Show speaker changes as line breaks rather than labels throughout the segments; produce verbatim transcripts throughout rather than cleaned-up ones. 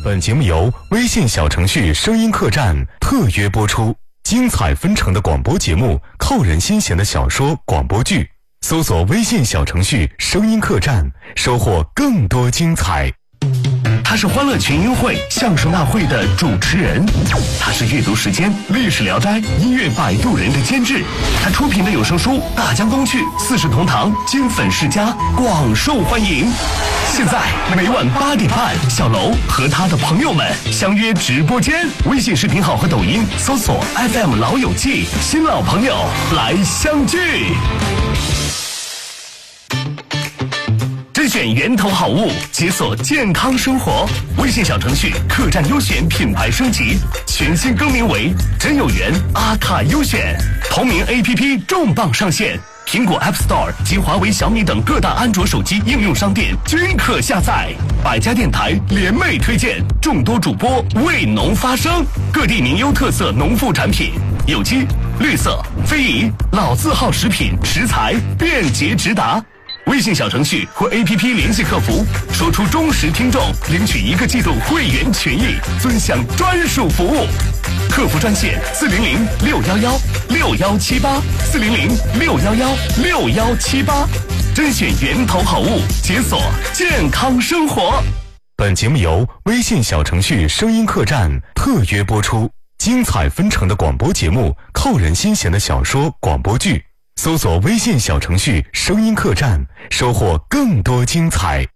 本节目由微信小程序声音客栈特约播出，精彩纷呈的广播节目，扣人心弦的小说广播剧，搜索微信小程序声音客栈，收获更多精彩。
他是欢乐群英会相声大会的主持人，他是阅读时间历史聊斋音乐摆渡人的监制，他出品的有声书《大江东去》《四世同堂》金粉世家广受欢迎。现在每晚八点半，小楼和他的朋友们相约直播间，微信视频号和抖音搜索 F M 老友记，新老朋友来相聚。甄选源头好物，解锁健康生活。微信小程序客栈优选品牌升级，全新更名为真有缘阿卡优选。同名 A P P 重磅上线，苹果 App Store 及华为、小米等各大安卓手机应用商店均可下载。百家电台联袂推荐，众多主播为农发声，各地名优特色农副产品，有机、绿色、非遗、老字号食品食材便捷直达。微信小程序或 A P P 联系客服，说出忠实听众领取一个季度会员权益，尊享专属服务。客服专线四零零六幺幺六幺七八四零零六幺幺六幺七八，甄选源头好物，解锁健康生活。
本节目由微信小程序声音客栈特约播出，精彩纷呈的广播节目，扣人心弦的小说广播剧。搜索微信小程序声音客栈，收获更多精彩。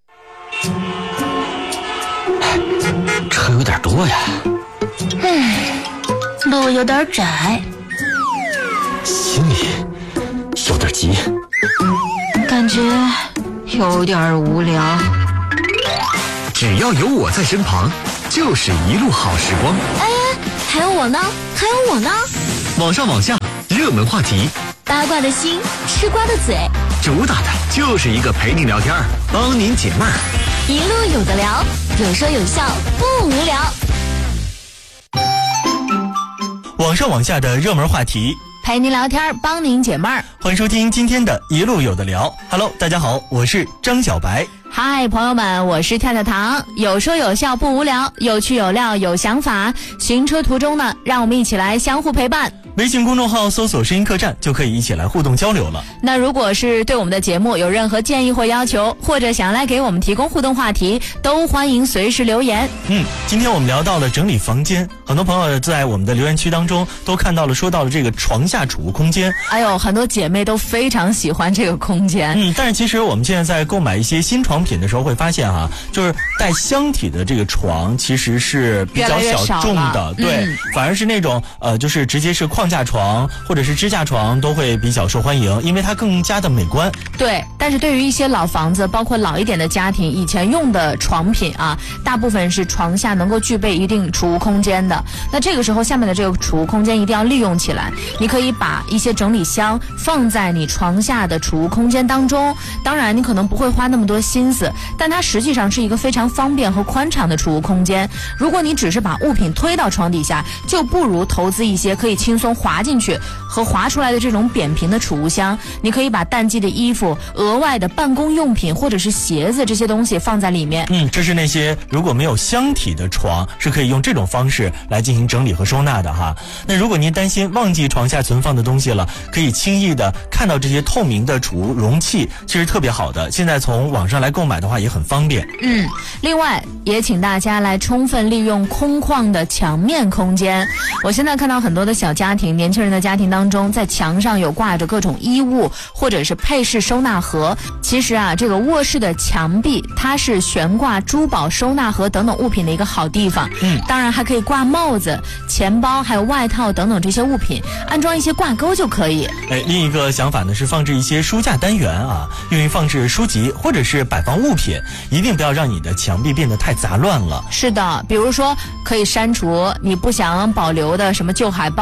车有点多呀，
唉，路有点窄，
心里有点急，
感觉有点无聊。
只要有我在身旁，就是一路好时光。
哎，还有我呢，还有我呢。
网上网下热门话题，
八卦的心，吃瓜的嘴，
主打的就是一个陪你聊天，帮您解闷儿，
一路有的聊，有说有笑，不无聊。
网上网下的热门话题，
陪您聊天，帮您解闷儿。
欢迎收听今天的一路有的聊。Hello， 大家好，我是张小白。
嗨，朋友们，我是跳跳糖，有说有笑不无聊，有趣有料有想法。行车途中呢，让我们一起来相互陪伴。
微信公众号搜索声音客栈就可以一起来互动交流了。
那如果是对我们的节目有任何建议或要求，或者想要来给我们提供互动话题，都欢迎随时留言。
嗯，今天我们聊到了整理房间，很多朋友在我们的留言区当中都看到了说到了这个床下储物空间。
哎呦，很多姐妹都非常喜欢这个空间。
嗯，但是其实我们现在在购买一些新床品的时候会发现哈、啊，就是带箱体的这个床其实是比较小众的，对、嗯，反而是那种呃，就是直接是框架床或者是支架床都会比较受欢迎，因为它更加的美观。
对，但是对于一些老房子，包括老一点的家庭，以前用的床品啊，大部分是床下能够具备一定储物空间的。那这个时候，下面的这个储物空间一定要利用起来。你可以把一些整理箱放在你床下的储物空间当中，当然你可能不会花那么多心思，但它实际上是一个非常方便和宽敞的储物空间。如果你只是把物品推到床底下，就不如投资一些可以轻松滑进去和滑出来的这种扁平的储物箱。你可以把淡季的衣服、额外的办公用品或者是鞋子这些东西放在里面。
嗯，这是那些如果没有箱体的床是可以用这种方式来进行整理和收纳的哈。那如果您担心忘记床下存放的东西了，可以轻易的看到这些透明的储物容器，其实特别好的。现在从网上来购买的话也很方便。
嗯，另外也请大家来充分利用空旷的墙面空间。我现在看到很多的小家庭、年轻人的家庭当中，在墙上有挂着各种衣物或者是配饰收纳盒。其实啊，这个卧室的墙壁它是悬挂珠宝收纳盒等等物品的一个好地方。
嗯，
当然还可以挂帽子、钱包还有外套等等这些物品，安装一些挂钩就可以。
哎，另一个想法呢是放置一些书架单元啊，用于放置书籍或者是摆放物品，一定不要让你的墙壁变得太杂乱了。
是的，比如说可以删除你不想保留的什么旧海报啊、照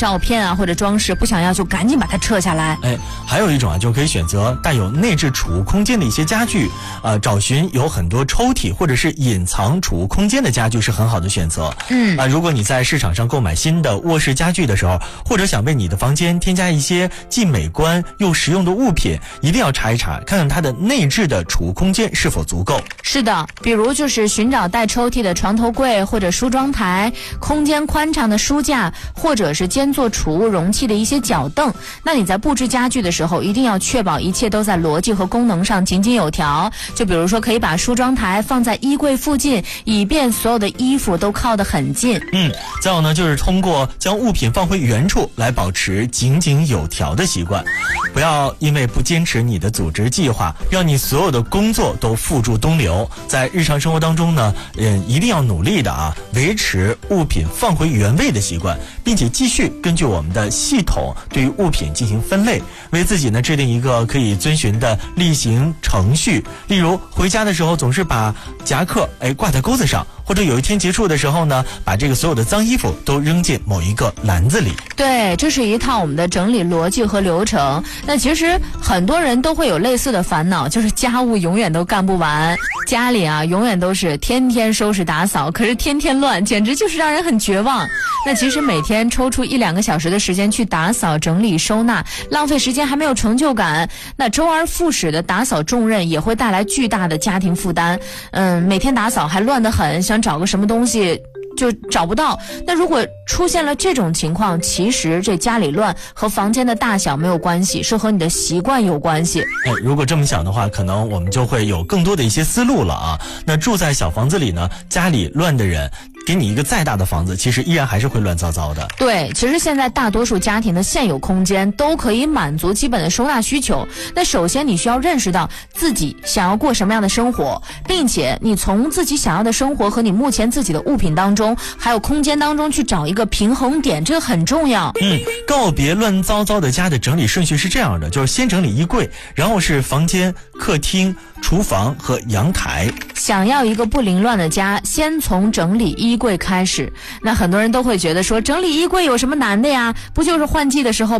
照片啊或者装饰，不想要就赶紧把它撤下来。
哎，还有一种啊，就可以选择带有内置储物空间的一些家具，呃，找寻有很多抽屉或者是隐藏储物空间的家具是很好的选择。
嗯
啊、呃，如果你在市场上购买新的卧室家具的时候，或者想为你的房间添加一些既美观又实用的物品，一定要查一查，看看它的内置的储物空间是否足够。
是的，比如就是寻找带抽屉的床头柜或者梳妆台，空间宽敞的书架，或者是兼做储物容器的一些脚凳。那你在布置家具的时候，一定要确保一切都在逻辑和功能上井井有条。就比如说，可以把梳妆台放在衣柜附近，以便所有的衣服都靠得很近。
嗯，再有呢，就是通过将物品放回原处来保持井井有条的习惯。不要因为不坚持你的组织计划，让你所有的工作都付诸东流。在日常生活当中呢，嗯，一定要努力的啊，维持物品放回原位的习惯，并且继续根据我们的系统对于物品进行分类，为自己呢制定一个可以遵循的例行程序。例如回家的时候总是把夹克哎挂在钩子上，或者有一天结束的时候呢，把这个所有的脏衣服都扔进某一个篮子里。
对，这是一套我们的整理逻辑和流程。那其实很多人都会有类似的烦恼，就是家务永远都干不完，家里啊永远都是天天收拾打扫，可是天天乱，简直就是让人很绝望。那其实每天抽出一两个小时的时间去打扫整理收纳，浪费时间还没有成就感，那周而复始的打扫重任也会带来巨大的家庭负担。嗯，每天打扫还乱得很，想找个什么东西就找不到。那如果出现了这种情况，其实这家里乱和房间的大小没有关系，是和你的习惯有关系。
哎，如果这么想的话，可能我们就会有更多的一些思路了啊。那住在小房子里呢，家里乱的人，给你一个再大的房子，其实依然还是会乱糟糟的。
对，其实现在大多数家庭的现有空间都可以满足基本的收纳需求。那首先你需要认识到自己想要过什么样的生活，并且你从自己想要的生活和你目前自己的物品当中还有空间当中去找一个平衡点，这个很重要。
嗯，告别乱糟糟的家的整理顺序是这样的，就是先整理衣柜，然后是房间、客厅、厨房和阳台。
想要一个不凌乱的家，先从整理衣柜开始。那很多人都会觉得说，整理衣柜有什么难的呀？不就是换季的时候